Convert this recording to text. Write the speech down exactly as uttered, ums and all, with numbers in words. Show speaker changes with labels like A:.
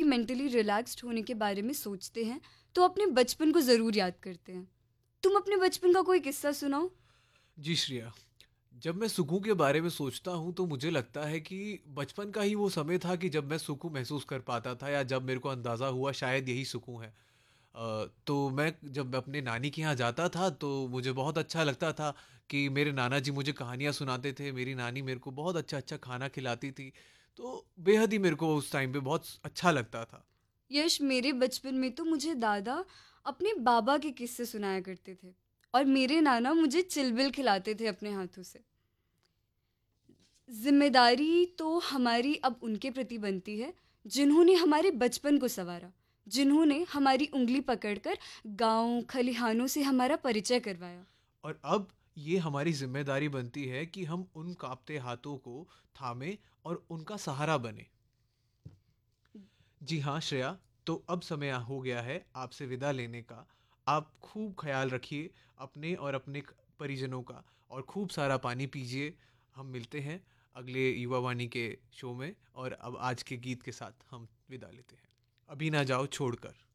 A: Mentally relaxed होने के बारे में सोचते हैं तो अपने बचपन को ज़रूर याद करते हैं। तुम अपने बचपन का कोई किस्सा सुनाओ।
B: जी श्रेया, जब मैं सुकून के बारे में सोचता हूँ तो मुझे लगता है कि बचपन का ही वो समय था कि जब मैं सुकून महसूस कर पाता था, या जब मेरे को अंदाज़ा हुआ शायद यही सुकून है। अ, तो मैं जब अपने नानी के यहाँ जाता था तो मुझे बहुत अच्छा लगता था कि मेरे नाना जी मुझे कहानियाँ सुनाते थे, मेरी नानी मेरे को बहुत अच्छा अच्छा खाना खिलाती थी। तो बेहद ही मेरे को उस टाइम पे बहुत अच्छा लगता था।
A: यश, मेरे बचपन में तो मुझे दादा अपने बाबा के किस्से सुनाया करते थे और मेरे नाना मुझे चिलबिल खिलाते थे अपने हाथों से। जिम्मेदारी तो हमारी अब उनके प्रति बनती है जिन्होंने हमारे बचपन को संवारा, जिन्होंने हमारी उंगली पकड़कर गांव खलिहानों से हमारा परिचय करवाया।
B: और अब ये हमारी जिम्मेदारी बनती है कि हम उन कांपते हाथों को थामे और उनका सहारा बने। जी हाँ श्रेया, तो अब समय हो गया है आपसे विदा लेने का। आप खूब ख्याल रखिए अपने और अपने क- परिजनों का, और खूब सारा पानी पीजिए। हम मिलते हैं अगले युवा वाणी के शो में, और अब आज के गीत के साथ हम विदा लेते हैं। अभी ना जाओ छोड़कर।